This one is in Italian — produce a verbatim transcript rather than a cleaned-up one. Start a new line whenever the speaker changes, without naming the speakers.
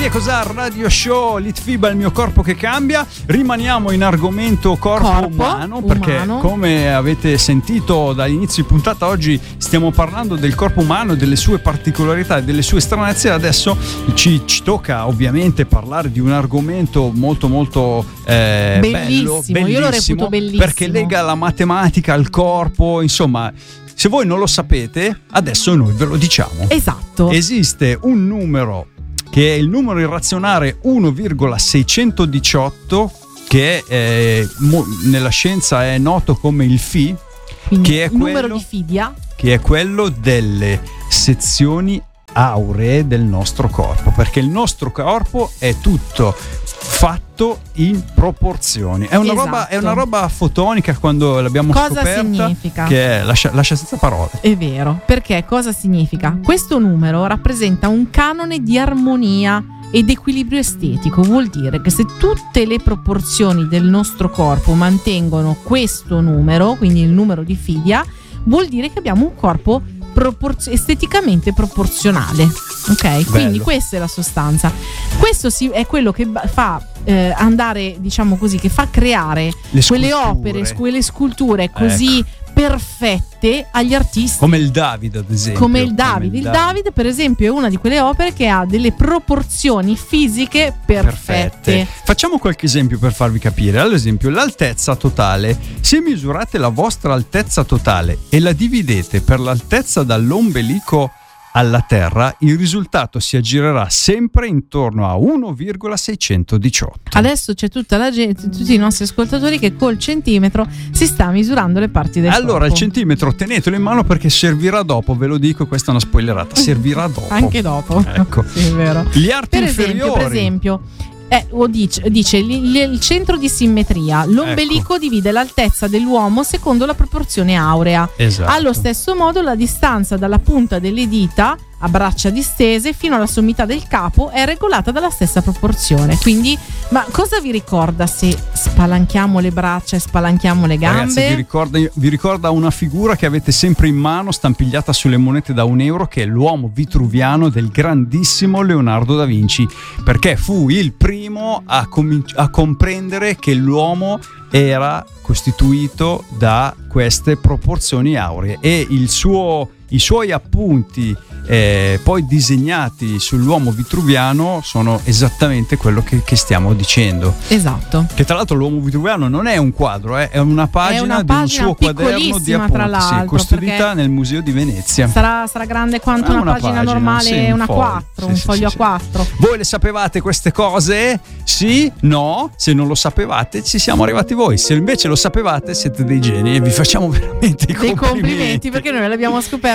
Che cos'ha Radio Show, Litfiba, il mio corpo che cambia. Rimaniamo in argomento corpo,
corpo
umano, perché
umano.
come avete sentito dall'inizio di puntata, oggi stiamo parlando del corpo umano, delle sue particolarità e delle sue stranezze. Adesso ci, ci tocca ovviamente parlare di un argomento molto molto eh,
bellissimo.
bello, bellissimo,
io lo reputo bellissimo
perché lega la matematica al corpo, insomma. Se voi non lo sapete, adesso noi ve lo diciamo.
Esatto.
Esiste un numero che è il numero irrazionale uno virgola seicentodiciotto, che è, eh, mo, nella scienza è noto come il Φ,
Quindi
che è
il
quello,
numero di Fidia,
che è quello delle sezioni auree del nostro corpo, perché il nostro corpo è tutto fatto in proporzioni. È una,
esatto.
roba, è una roba fotonica quando l'abbiamo
cosa
scoperta.
Significa?
Che è, lascia, lascia senza parole.
È vero, perché cosa significa? Questo numero rappresenta un canone di armonia ed equilibrio estetico. Vuol dire che se tutte le proporzioni del nostro corpo mantengono questo numero, quindi il numero di Fidia, vuol dire che abbiamo un corpo Proporzio- esteticamente proporzionale, ok? Bello. Quindi questa è la sostanza. Questo si, è quello che fa eh, andare, diciamo così, che fa creare
le
quelle
sculture.
opere, quelle sculture così
ecco.
perfette agli artisti.
Come il Davide, ad esempio.
Come il Davide.
Come il
il
Davide.
Davide, per esempio, è una di quelle opere che ha delle proporzioni fisiche perfette.
perfette. Facciamo qualche esempio per farvi capire. Ad esempio, l'altezza totale. Se misurate la vostra altezza totale e la dividete per l'altezza dall'ombelico alla terra, il risultato si aggirerà sempre intorno a uno virgola seicentodiciotto.
Adesso c'è tutta la gente, tutti i nostri ascoltatori che col centimetro si sta misurando le parti del
allora,
corpo.
il centimetro tenetelo in mano perché servirà dopo, ve lo dico, questa è una spoilerata, servirà dopo.
Anche dopo.
Ecco.
Sì, è vero.
Gli arti
per
inferiori.
esempio, per esempio Eh, o dice, dice il, il centro di simmetria. L'ombelico
ecco.
divide l'altezza dell'uomo secondo la proporzione aurea.
Esatto.
Allo stesso modo la distanza dalla punta delle dita a braccia distese fino alla sommità del capo è regolata dalla stessa proporzione. Quindi, ma cosa vi ricorda se spalanchiamo le braccia e spalanchiamo le gambe?
Ragazzi, vi ricorda, vi ricorda una figura che avete sempre in mano, stampigliata sulle monete da un euro, che è l'uomo vitruviano del grandissimo Leonardo da Vinci, perché fu il primo a, com- a comprendere che l'uomo era costituito da queste proporzioni auree, e il suo, i suoi appunti Eh, poi disegnati sull'uomo vitruviano sono esattamente quello che, che stiamo dicendo.
Esatto.
Che tra l'altro l'uomo vitruviano non è un quadro, eh, è una pagina,
è una
di
pagina
un suo quaderno di appunti,
tra l'altro,
sì, custodita nel Museo di Venezia.
Sarà, sarà grande quanto una,
una
pagina,
pagina
normale,
sì, un
una
foglio.
quattro,
Sì,
un
sì,
foglio
sì,
a quattro.
Voi le sapevate queste cose? Sì? No? Se non lo sapevate ci siamo arrivati voi. Se invece lo sapevate siete dei geni e vi facciamo veramente i
dei
complimenti.
complimenti perché noi l'abbiamo scoperto